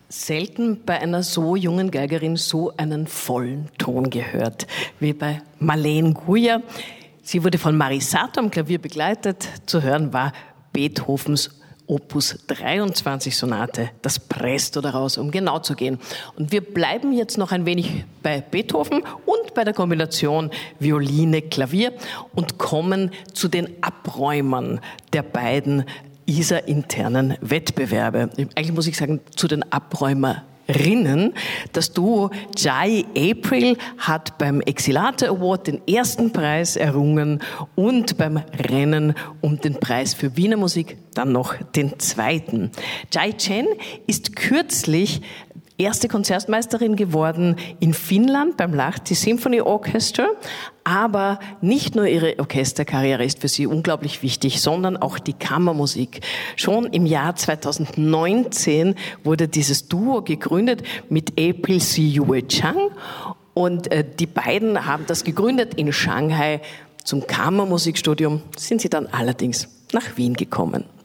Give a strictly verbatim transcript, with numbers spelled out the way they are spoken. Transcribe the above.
selten bei einer so jungen Geigerin so einen vollen Ton gehört wie bei Marlene Guyer. Sie wurde von Mari Sato am Klavier begleitet. Zu hören war Beethovens Opus dreiundzwanzig Sonate, das Presto daraus, um genau zu gehen. Und wir bleiben jetzt noch ein wenig bei Beethoven und bei der Kombination Violine, Klavier und kommen zu den Abräumern der beiden I S A-internen Wettbewerbe. Eigentlich muss ich sagen, zu den Abräumerinnen. Das Duo Jai April hat beim Exilate Award den ersten Preis errungen und beim Rennen um den Preis für Wiener Musik dann noch den zweiten. Jai Chen ist kürzlich erste Konzertmeisterin geworden in Finnland beim Lahti Symphony Orchestra. Aber nicht nur ihre Orchesterkarriere ist für sie unglaublich wichtig, sondern auch die Kammermusik. Schon im Jahr zweitausendneunzehn wurde dieses Duo gegründet mit April Si Yue Chang. Und äh, die beiden haben das gegründet in Shanghai. Zum Kammermusikstudium sind sie dann allerdings nach Wien gekommen.